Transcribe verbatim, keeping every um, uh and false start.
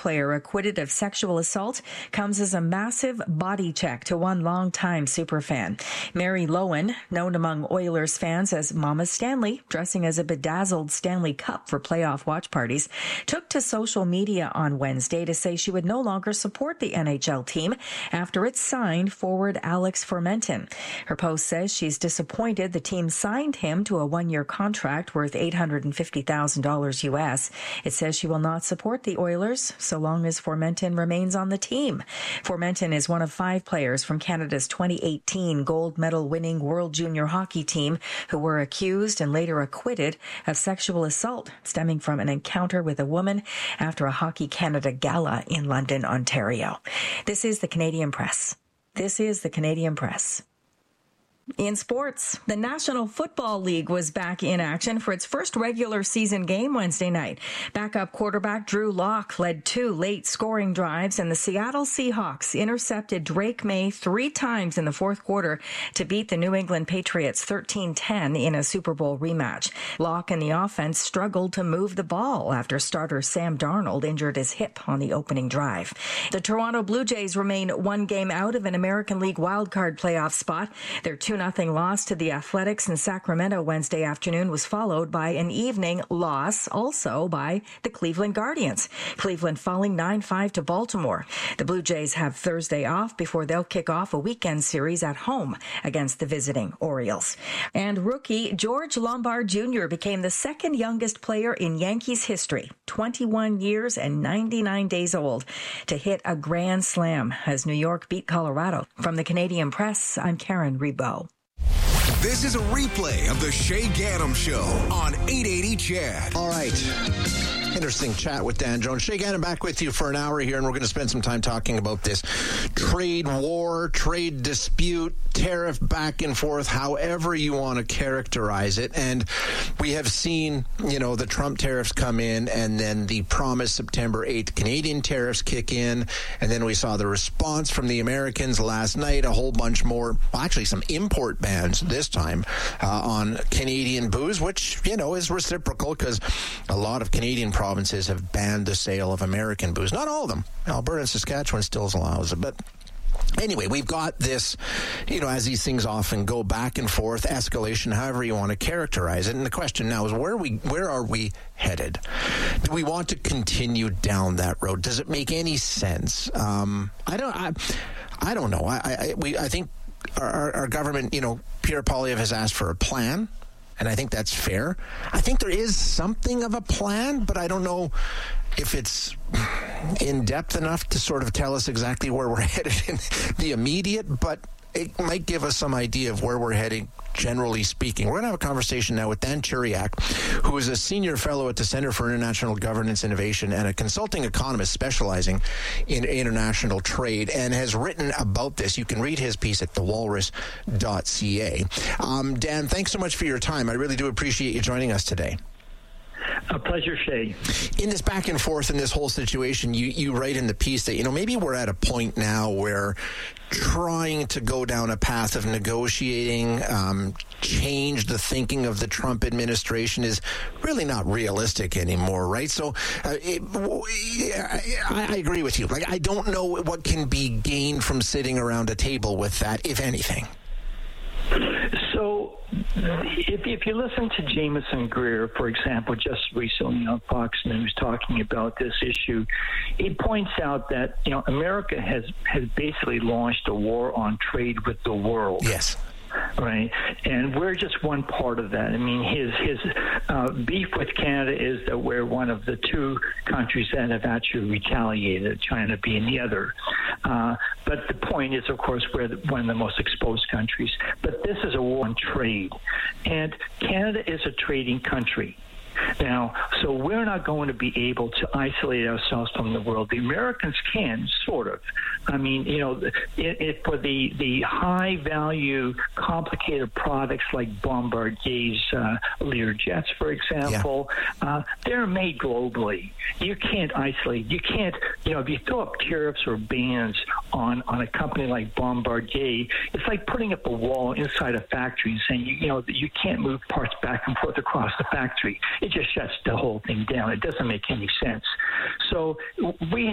player acquitted of sexual assault comes as a massive body check to one longtime superfan. Mary Lowen, known among Oilers fans as Mama Stanley, dressing as a bedazzled Stanley Cup for playoff watch parties, took to social media on Wednesday to say she would no longer support the N H L team after it signed forward Alex Formenton. Her post says she's disappointed the team signed him to a one-year contract worth eight hundred fifty thousand dollars U S. It says she will not support the Oilers so long as Formenton remains on the team. Formenton is one of five players from Canada's twenty eighteen gold medal winning World Junior Hockey team who were accused and later acquitted of sexual assault stemming from an encounter with a woman after a Hockey Canada gala in London, Ontario. This is the Canadian Press. This is the Canadian Press. In sports, the National Football League was back in action for its first regular season game Wednesday night. Backup quarterback Drew Lock led two late scoring drives, and the Seattle Seahawks intercepted Drake May three times in the fourth quarter to beat the New England Patriots thirteen ten in a Super Bowl rematch. Lock and the offense struggled to move the ball after starter Sam Darnold injured his hip on the opening drive. The Toronto Blue Jays remain one game out of an American League wildcard playoff spot. Their two nothing loss to the Athletics in Sacramento Wednesday afternoon was followed by an evening loss also by the Cleveland Guardians. Cleveland falling nine five to Baltimore. The Blue Jays have Thursday off before they'll kick off a weekend series at home against the visiting Orioles. And rookie George Lombard Junior became the second youngest player in Yankees history, twenty-one years and ninety-nine days old, to hit a grand slam as New York beat Colorado. From the Canadian Press, I'm Karen Rebo. This is a replay of the Shay Gaddam Show on eight eighty C H A D. All right. Interesting chat with Dan Jones. Shay Gaddam back with you for an hour here, and we're going to spend some time talking about this trade war, trade dispute, tariff back and forth, however you want to characterize it. And we have seen, you know, the Trump tariffs come in, and then the promised September eighth Canadian tariffs kick in, and then we saw the response from the Americans last night, a whole bunch more, well, actually some import bans this time uh, on Canadian booze, which, you know, is reciprocal because a lot of Canadian provinces have banned the sale of American booze. Not all of them. Alberta and Saskatchewan still allows it, but anyway, we've got this, you know, as these things often go back and forth, escalation, however you want to characterize it. And the question now is, where are we, where are we headed? Do we want to continue down that road? Does it make any sense? Um, I don't, I, I don't know. I, I, we, I think our, our government, you know, Pierre Poilievre has asked for a plan, and I think that's fair. I think there is something of a plan, but I don't know if it's in depth enough to sort of tell us exactly where we're headed in the immediate, but it might give us some idea of where we're heading, generally speaking. We're going to have a conversation now with Dan Chiriak, who is a senior fellow at the Center for International Governance Innovation and a consulting economist specializing in international trade, and has written about this. You can read his piece at the walrus dot c a. Um, Dan, thanks so much for your time. I really do appreciate you joining us today. A pleasure, Shay. In this back and forth in this whole situation, you, you write in the piece that, you know, maybe we're at a point now where trying to go down a path of negotiating, um, change the thinking of the Trump administration is really not realistic anymore, right? So uh, it, I, I agree with you. Like, I don't know what can be gained from sitting around a table with that, if anything. So if, if you listen to Jameson Greer, for example, just recently on Fox News talking about this issue, he points out that, you know, America has, has basically launched a war on trade with the world. Yes. Right, and we're just one part of that. I mean, his his uh, beef with Canada is that we're one of the two countries that have actually retaliated, China being the other. Uh, but the point is, of course, we're the, one of the most exposed countries. But this is a war on trade, and Canada is a trading country. Now, so we're not going to be able to isolate ourselves from the world. The Americans can, sort of. I mean, you know, it, it, for the, the high-value, complicated products like Bombardier's uh, Lear jets, for example, yeah. uh, they're made globally. You can't isolate. You can't, you know, if you throw up tariffs or bans on, on a company like Bombardier, it's like putting up a wall inside a factory and saying, you, you know, you can't move parts back and forth across the factory. It just shuts the whole thing down. It doesn't make any sense. So we